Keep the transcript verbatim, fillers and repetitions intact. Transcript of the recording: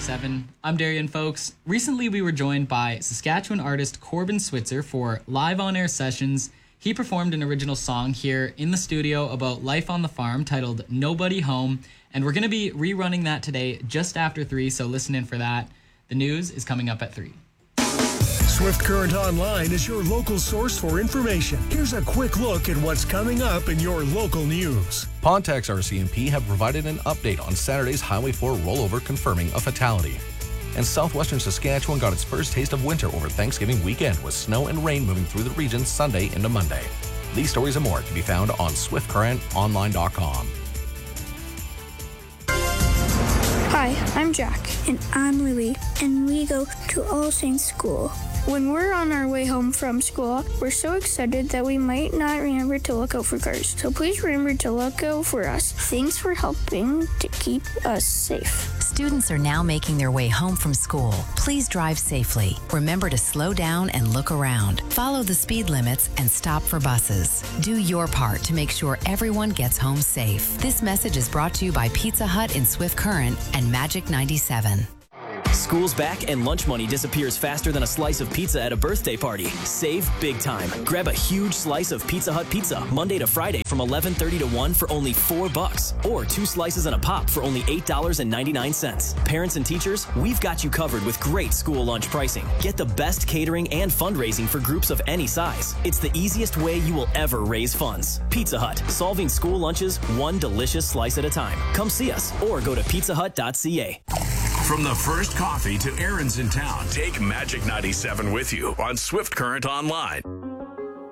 ninety-seven. I'm Darian, folks. Recently, we were joined by Saskatchewan artist Corbin Switzer for live on-air sessions. He performed an original song here in the studio about life on the farm titled Nobody Home, and we're going to be rerunning that today just after three, so listen in for that. The news is coming up at three. Swift Current Online is your local source for information. Here's a quick look at what's coming up in your local news. Pontax R C M P have provided an update on Saturday's Highway four rollover confirming a fatality. And southwestern Saskatchewan got its first taste of winter over Thanksgiving weekend with snow and rain moving through the region Sunday into Monday. These stories and more can be found on swift current online dot com. Hi, I'm Jack. And I'm Lily. And we go to All Saints School. When we're on our way home from school, we're so excited that we might not remember to look out for cars. So please remember to look out for us. Thanks for helping to keep us safe. Students are now making their way home from school. Please drive safely. Remember to slow down and look around. Follow the speed limits and stop for buses. Do your part to make sure everyone gets home safe. This message is brought to you by Pizza Hut in Swift Current and Magic ninety-seven. School's back and lunch money disappears faster than a slice of pizza at a birthday party. Save big time. Grab a huge slice of Pizza Hut pizza Monday to Friday from eleven thirty to one for only four bucks, or two slices and a pop for only eight dollars and ninety-nine cents. Parents and teachers, we've got you covered with great school lunch pricing. Get the best catering and fundraising for groups of any size. It's the easiest way you will ever raise funds. Pizza Hut, solving school lunches one delicious slice at a time. Come see us or go to pizza hut dot c a. From the first coffee to errands in town, take Magic ninety-seven with you on Swift Current Online.